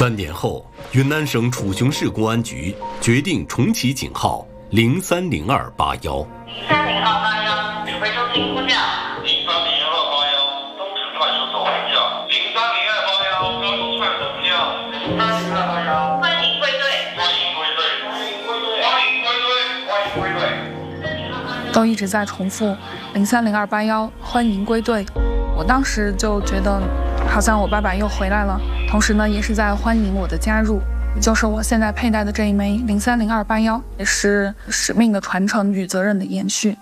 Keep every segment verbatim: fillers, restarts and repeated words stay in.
三年后，云南省楚雄市公安局决定重启警号零三零二八幺。 零三零二八幺，指挥中心呼叫。零三零二八幺，东池派出所呼叫。零三零二八幺，高速派出所呼叫。零三零二八幺，欢迎归队，欢迎归队，欢迎归队，欢迎归队，欢迎归队。 都一直在重复零三零二八幺，欢迎归队。我当时就觉得，好像我爸爸又回来了，同时呢，也是在欢迎我的加入。就是我现在佩戴的这一枚零三零二八幺，也是使命的传承与责任的延续。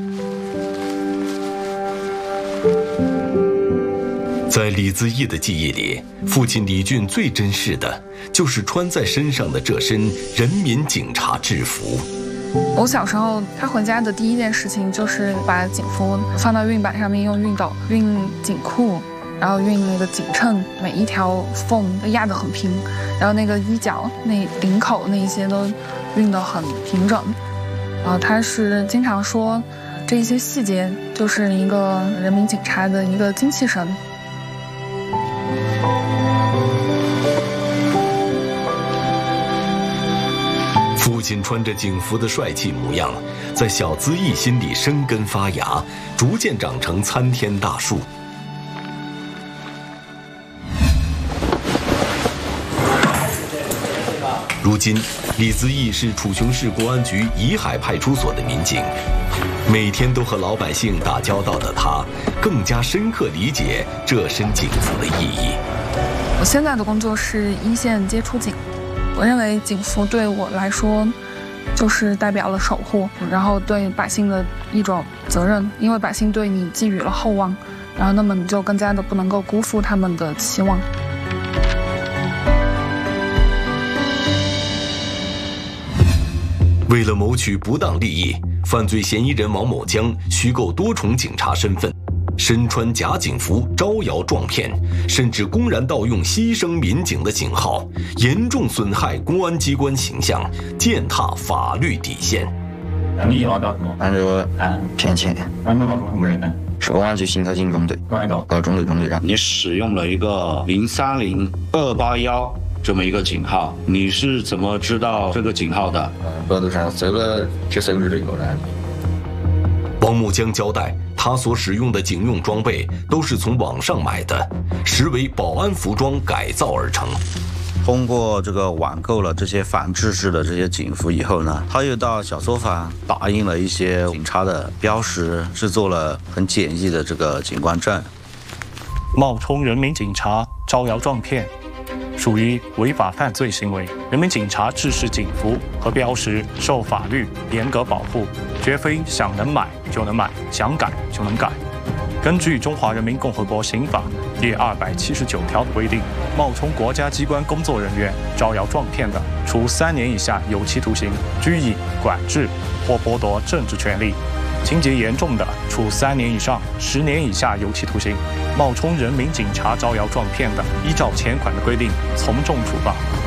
在李自义的记忆里，父亲李俊最珍视的就是穿在身上的这身人民警察制服。 我小时候，他回家的第一件事情就是把警服放到运板上面，用熨斗熨警裤，然后熨那个警衬，每一条缝都压得很平，然后那个衣角、那领口那一些都熨得很平整。然后他是经常说，这一些细节就是一个人民警察的一个精气神。 父亲穿着警服的帅气模样，在小资义心里生根发芽，逐渐长成参天大树。如今，李自义是楚雄市公安局怡海派出所的民警，每天都和老百姓打交道的他，更加深刻理解这身警服的意义。 我现在的工作是一线接触警，我认为警服对我来说，就是代表了守护，然后对百姓的一种责任，因为百姓对你寄予了厚望，然后那么你就更加的不能够辜负他们的期望。 为了谋取不当利益，犯罪嫌疑人王某江虚构多重警察身份，身穿假警服招摇撞骗，甚至公然盗用牺牲民警的警号，严重损害公安机关形象，践踏法律底线。 你以后搞什么？ 俺就骗钱。 俺们搞什么人呢？ 是公安局新特警中队，高中队中队长。 你使用了一个零三零二八幺。这么一个警号，你是怎么知道这个警号的？ 嗯，百度上搜了去搜的这个呢。 王某江交代，他所使用的警用装备都是从网上买的，实为保安服装改造而成。 通过这个网购了这些仿制式的这些警服以后呢，他又到小作坊打印了一些警察的标识，制作了很简易的这个警官证。 冒充人民警察招摇撞骗，属于违法犯罪行为。人民警察制式警服和标识受法律严格保护，绝非想能买就能买，想改就能改。根据《中华人民共和国刑法》第二百七十九条的规定，冒充国家机关工作人员招摇撞骗的，处三年以下有期徒刑、拘役、管制或剥夺政治权利；情节严重的，处三年以上十年以下有期徒刑。冒充人民警察招摇撞骗的，依照前款的规定从重处罚。